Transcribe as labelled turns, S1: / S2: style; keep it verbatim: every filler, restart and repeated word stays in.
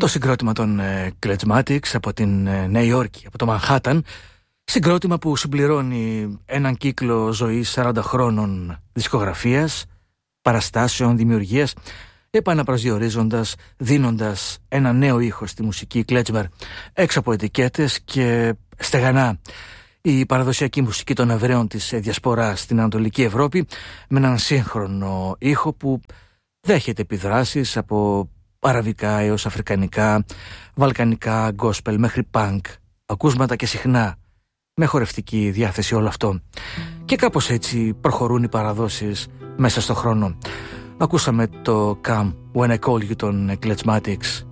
S1: συγκρότημα των ε, Klezmatics από την ε, Νέα Υόρκη, από το Μανχάταν. Συγκρότημα που συμπληρώνει έναν κύκλο ζωής σαράντα χρόνων δισκογραφίας, παραστάσεων, δημιουργίας, επαναπροσδιορίζοντας, δίνοντας ένα νέο ήχο στη μουσική κλέτσμαρ έξω από ετικέτες και στεγανά η παραδοσιακή μουσική των Εβραίων της διασποράς στην Ανατολική Ευρώπη με έναν σύγχρονο ήχο που δέχεται επιδράσεις από αραβικά έως αφρικανικά, βαλκανικά, gospel μέχρι punk, ακούσματα και συχνά με χορευτική διάθεση όλο αυτό. Και κάπως έτσι προχωρούν οι παραδόσεις μέσα στο χρόνο. Ακούσαμε το Come When I Call You των Klezmatics